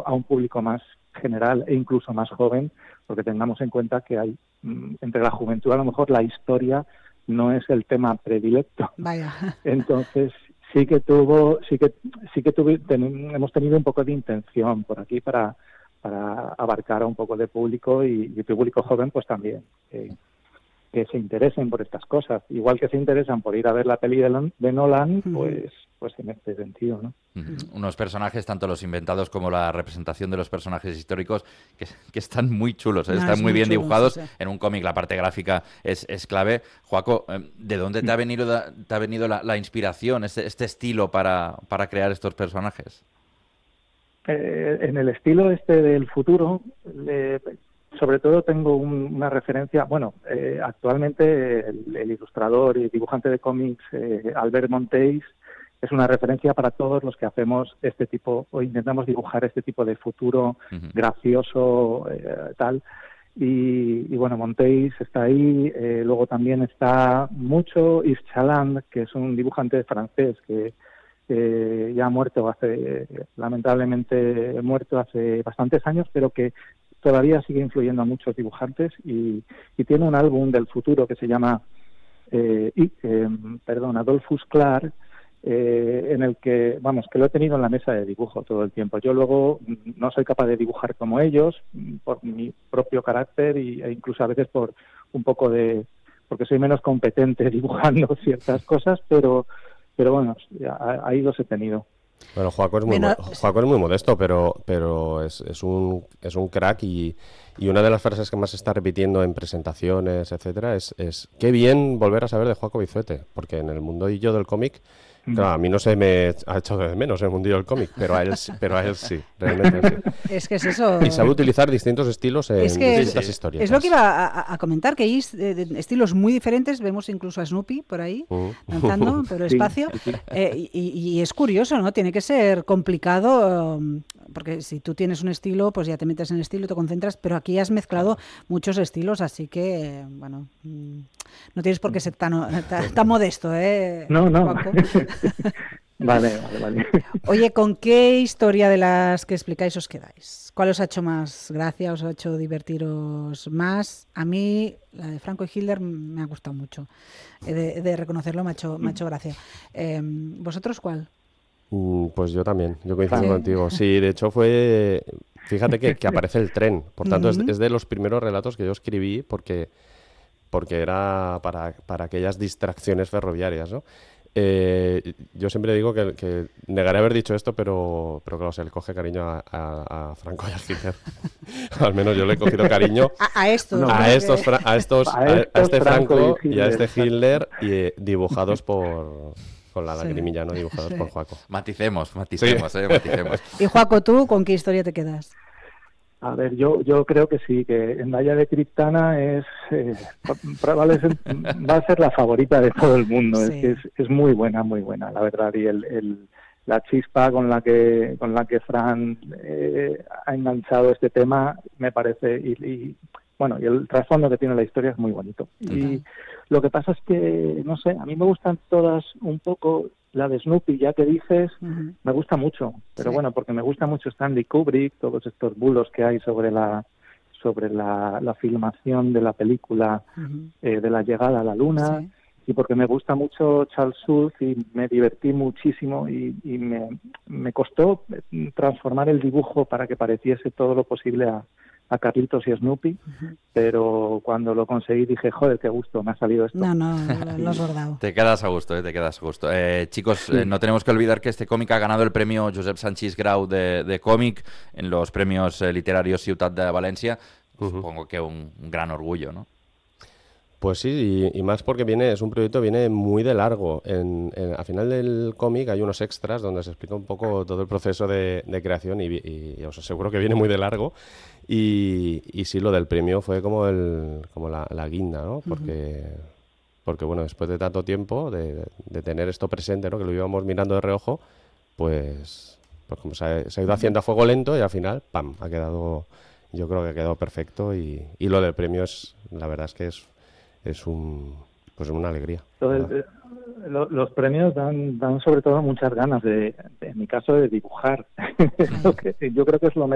a un público más general e incluso más joven, porque tengamos en cuenta que hay entre la juventud a lo mejor la historia no es el tema predilecto. Vaya. Entonces hemos tenido un poco de intención por aquí para abarcar a un poco de público y público joven pues también, que se interesen por estas cosas, igual que se interesan por ir a ver la peli de Nolan, pues en este sentido, ¿no? Unos personajes, tanto los inventados como la representación de los personajes históricos, que están muy chulos, están muy bien dibujados. Sí. En un cómic la parte gráfica es clave. Joaco, ¿de dónde te ha venido la inspiración, este estilo para crear estos personajes? En el estilo del futuro, sobre todo tengo una referencia, actualmente el ilustrador y dibujante de cómics Albert Monteis es una referencia para todos los que hacemos este tipo, o intentamos dibujar este tipo de futuro gracioso, tal. Y bueno, Monteis está ahí, luego también está mucho Yves Chaland, que es un dibujante francés que ya ha muerto lamentablemente muerto hace bastantes años, pero que todavía sigue influyendo a muchos dibujantes y tiene un álbum del futuro que se llama Adolphus Clark, en el que lo he tenido en la mesa de dibujo todo el tiempo. Yo luego no soy capaz de dibujar como ellos por mi propio carácter e incluso a veces por un poco porque soy menos competente dibujando ciertas cosas, pero bueno, ahí los he tenido. Bueno, Joaco es muy modesto, pero es un crack y una de las frases que más se está repitiendo en presentaciones, etcétera, es qué bien volver a saber de Joaco Vizuete, porque en el mundillo del cómic, claro, a mí no se me ha echado de menos el mundillo del cómic, pero a él sí, realmente sí. Es que es eso. Y sabe utilizar distintos estilos en distintas historias. Es lo que iba a comentar, que hay estilos muy diferentes. Vemos incluso a Snoopy por ahí, danzando por el espacio. Y es curioso, ¿no? Tiene que ser complicado, porque si tú tienes un estilo, pues ya te metes en el estilo, te concentras, pero aquí has mezclado muchos estilos, así que, bueno, no tienes por qué ser tan modesto, ¿eh? No. Vale. Oye, ¿con qué historia de las que explicáis os quedáis? ¿Cuál os ha hecho más gracia, os ha hecho divertiros más? A mí, la de Franco y Hitler me ha gustado mucho. He de reconocerlo, me ha hecho gracia. ¿Vosotros cuál? Pues yo también, yo coincido contigo. Sí, de hecho fue... Fíjate que aparece el tren. Por tanto, es de los primeros relatos que yo escribí porque era para aquellas distracciones ferroviarias, ¿no? Yo siempre digo que negaré haber dicho esto, pero claro, se le coge cariño a Franco y a Hitler. Al menos yo le he cogido cariño a este Franco y a este Hitler, y dibujados con la lagrimilla, ¿no? Dibujados por Joaco. Maticemos. Y Joaco, ¿tú con qué historia te quedas? A ver, yo creo que sí, que Endaya de Criptana va a ser la favorita de todo el mundo. Sí. Es muy buena, la verdad. Y la chispa con la que Fran ha enganchado este tema, me parece, y el trasfondo que tiene la historia es muy bonito. Y lo que pasa es que, no sé, a mí me gustan todas un poco. La de Snoopy, ya que dices, me gusta mucho, pero bueno, porque me gusta mucho Stanley Kubrick, todos estos bulos que hay sobre la filmación de la película de la llegada a la luna, y porque me gusta mucho Charles Schulz y me divertí muchísimo y me costó transformar el dibujo para que pareciese todo lo posible a Carlitos y Snoopy, pero cuando lo conseguí dije, joder, qué gusto, me ha salido esto. No, lo has bordado. Te quedas a gusto, te quedas a gusto. Chicos, no tenemos que olvidar que este cómic ha ganado el premio Josep Sanchis Grau de cómic en los premios literarios Ciutat de Valencia. Supongo que un gran orgullo, ¿no? Pues sí, y más porque es un proyecto viene muy de largo. Al final del cómic hay unos extras donde se explica un poco todo el proceso de creación y os aseguro que viene muy de largo. Y sí, lo del premio fue como la guinda, ¿no? Porque bueno, después de tanto tiempo de tener esto presente, ¿no? Que lo íbamos mirando de reojo, pues como se ha ido haciendo a fuego lento y al final, ¡pam!, yo creo que ha quedado perfecto y lo del premio la verdad es que es una alegría. Los premios dan sobre todo muchas ganas en mi caso, de dibujar. Yo creo que es lo